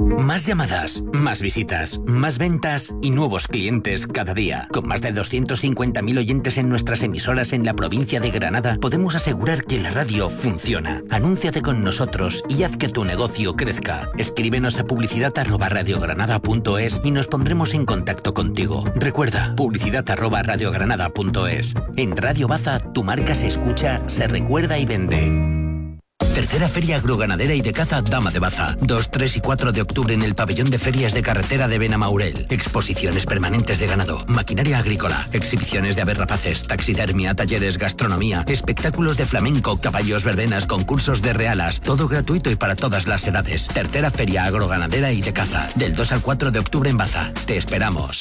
Más llamadas, más visitas, más ventas y nuevos clientes cada día. Con más de 250.000 oyentes en nuestras emisoras en la provincia de Granada, podemos asegurar que la radio funciona. Anúnciate con nosotros y haz que tu negocio crezca. Escríbenos a publicidad@radiogranada.es y nos pondremos en contacto contigo. Recuerda, publicidad@radiogranada.es. En Radio Baza, tu marca se escucha, se recuerda y vende. Tercera Feria Agroganadera y de Caza Dama de Baza. 2, 3 y 4 de octubre en el pabellón de ferias de carretera de Benamaurel. Exposiciones permanentes de ganado, maquinaria agrícola, exhibiciones de aves rapaces, taxidermia, talleres, gastronomía, espectáculos de flamenco, caballos, verbenas, concursos de realas. Todo gratuito y para todas las edades. Tercera Feria Agroganadera y de Caza. Del 2 al 4 de octubre en Baza. Te esperamos.